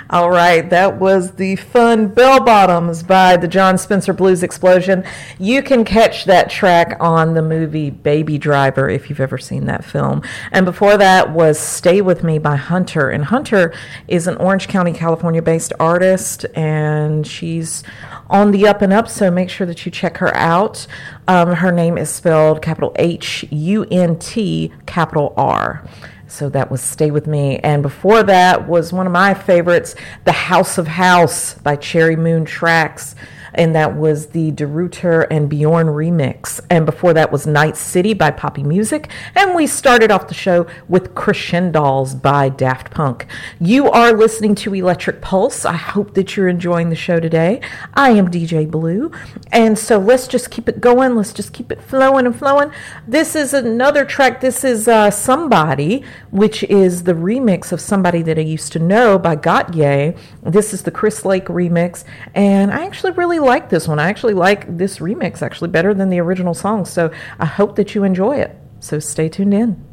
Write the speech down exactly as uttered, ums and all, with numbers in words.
All right, that was the fun Bell Bottoms by the John Spencer Blues Explosion. You can catch that track on the movie Baby Driver if you've ever seen that film. And before that was Stay With Me by Hunter. And Hunter is an Orange County, California-based artist, and she's on the up and up, so make sure that you check her out. Um, her name is spelled capital H U N T, capital R. So that was Stay With Me. And before that was one of my favorites, The House of House by Cherry Moon Tracks. And that was the DeRuyter and Bjorn remix. And before that was Night City by Poppy Music. And we started off the show with Crescendolls by Daft Punk. You are listening to Electric Pulse. I hope that you're enjoying the show today. I am D J Blue. And so let's just keep it going. Let's just keep it flowing and flowing. This is another track. This is uh, Somebody, which is the remix of Somebody That I Used to Know by Gotye. This is the Chris Lake remix. And I actually really like this one. I actually like this remix actually better than the original song. So I hope that you enjoy it. So stay tuned in.